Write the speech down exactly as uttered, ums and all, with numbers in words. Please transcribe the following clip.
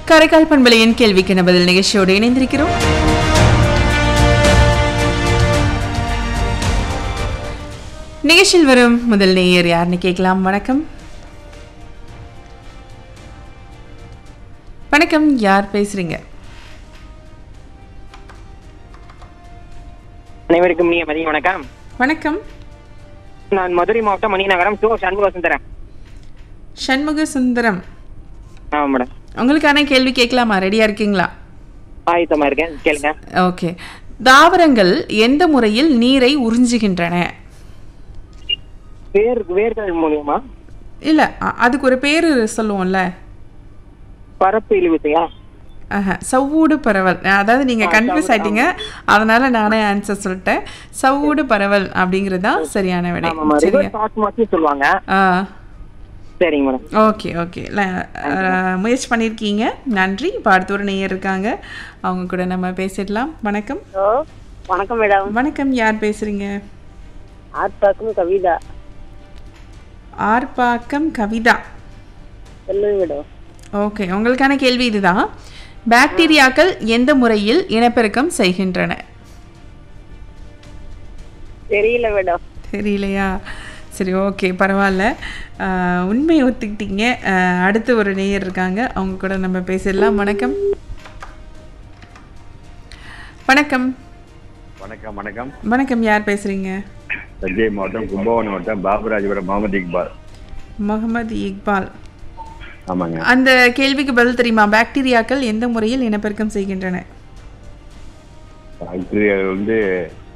காரைக்கால் பண்பலையின் கேள்விக்கான பதில் நிகழ்ச்சியோடு இணைந்திருக்கிறோம். நிகழ்ச்சியில் வரும் முதல் நேயர் யாருன்னு கேட்கலாம். வணக்கம். வணக்கம், யார் பேசுறீங்க? அனைவருக்கும் நீ மதிய வணக்கம். வணக்கம். நான் மதுரை மாவட்டம் மணிநகரம் சோ சண்முக சுந்தரம். சண்முக சுந்தரம். ஆமா மேடம். உங்களுக்கான கேள்வி கேட்கலாமா? ரெடியா இருக்கீங்களா? ஆயத்தமா இருக்கேன், கேளுங்க. ஓகே. தாவரங்கள் எந்த முறையில் நீரை உறிஞ்சுகின்றன? வேர் வேர்கள் மூலியமா? இல்ல, அ- அதுக்கு ஒரு பேரு சொல்லுவோம்ல. பரப்பு இழுவிசையா? ஆஹா, சவ்வூடு பரவல். அதாவது நீங்க கன்ஃபியூஸ் ஆயிட்டீங்க, அதனால நானே ஆன்சர் சொல்லிட்டேன். சவ்வூடு பரவல் அப்படிங்கிறது தான் சரியான விடை. ஆமாமா, சரிங்க. ரிவர்ஸ் ஆஸ்மாசிஸ் சொல்லுவாங்க. ஆ, சரிங்க மேடம். Okay okay. முயற்சி பண்ணியிருக்கீங்க, நன்றி. இப்போ அடுத்த ஒரு நேயர் இருக்காங்க, அவங்க கூட நம்ம பேசிடலாம். வணக்கம். ஹலோ, வணக்கம் மேடம். வணக்கம், யார் பேசுறீங்க? ஆர்ப்பாக்கம் கவிதா. ஆர்ப்பாக்கம் கவிதா. சொல்லுங்க மேடம். ஓகே, உங்களுக்கான கேள்வி இதுதான். பாக்டீரியாக்கள் எந்த முறையில் இனப்பெருக்கம் செய்கின்றன? தெரியல மேடம். தெரியலையா? சரி, ஓகே, பரவாயில்ல. ஆஹ், உண்மையை ஒத்துக்கிட்டீங்க. ஆஹ், அடுத்து ஒரு நேயர் இருக்காங்க, அவங்க கூட நம்ம பேசிடலாம். வணக்கம். வணக்கம். வணக்கம் வணக்கம் வணக்கம், யார் பேசுறீங்க? தஞ்சை மாவட்டம் கும்பகோணம் மாவட்டம் பாபுராஜபுரம் முகமது இக்பால். முகமது இக்பால். ஆமாங்க. அந்த கேள்விக்கு பதில் தெரியுமா? பாக்டீரியாக்கள் எந்த முறையில் இனப்பெருக்கம் செய்கின்றன? பாக்டீரியா வந்து